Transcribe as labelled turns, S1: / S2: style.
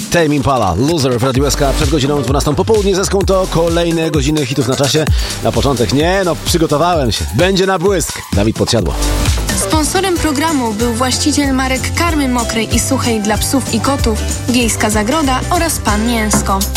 S1: Tame Impala, Loser w Radiu SK przed godziną 12 po południu. Zeskłą to kolejne godziny hitów na czasie. Na początek przygotowałem się. Będzie na błysk. Dawid Podsiadło.
S2: Sponsorem programu był właściciel marek karmy mokrej i suchej dla psów i kotów, Wiejska Zagroda oraz Pan Mięsko.